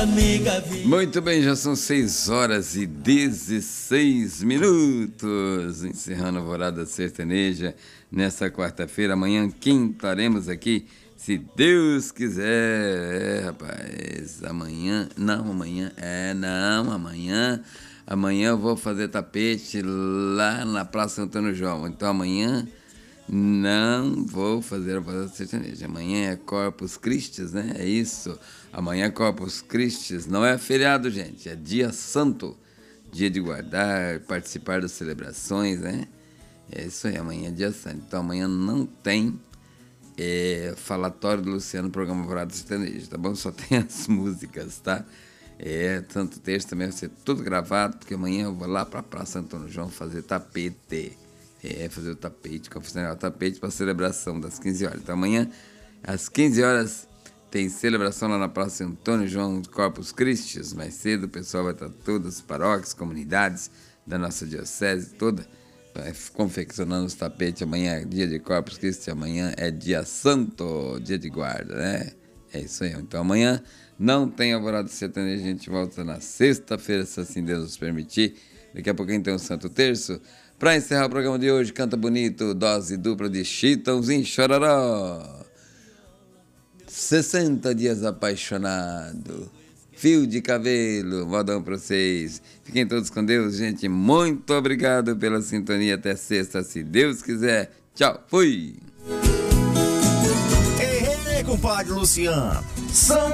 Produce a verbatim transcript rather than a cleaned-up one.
amiga vi. Muito bem, já são seis horas e dezesseis minutos. Encerrando a Alvorada Sertaneja nessa quarta-feira. Amanhã quintaremos aqui, se Deus quiser. É, rapaz, amanhã... Não, amanhã... É, não, amanhã... Amanhã eu vou fazer tapete lá na Praça Antônio João. Então amanhã não vou fazer a Alvorada Sertaneja. Amanhã é Corpus Christi, né? É isso. Amanhã é Corpus Christi. Não é feriado, gente. É dia santo. Dia de guardar, participar das celebrações, né? É isso aí. Amanhã é dia santo. Então amanhã não tem é, falatório do Luciano no programa Alvorada Sertaneja, tá bom? Só tem as músicas, tá? É, tanto texto também vai ser tudo gravado, porque amanhã eu vou lá para a Praça Antônio João fazer tapete. É, fazer o tapete, confeccionar o tapete para a celebração das quinze horas. Então amanhã, às quinze horas, tem celebração lá na Praça Antônio João de Corpus Christi. Mais cedo o pessoal vai estar todas as paróquias, comunidades da nossa diocese toda, vai confeccionando os tapetes. Amanhã é dia de Corpus Christi, amanhã é dia santo, dia de guarda, né? É isso aí. Então amanhã não tem Alvorada Sertaneja, a gente volta na sexta-feira, se assim Deus nos permitir. Daqui a pouquinho tem um Santo Terço. Para encerrar o programa de hoje, canta bonito, dose dupla de Chitãozinho Chororó. sessenta dias apaixonado, fio de cabelo, modão para vocês. Fiquem todos com Deus, gente. Muito obrigado pela sintonia. Até sexta, se Deus quiser. Tchau, fui! Ei, ei, compadre Luciano. São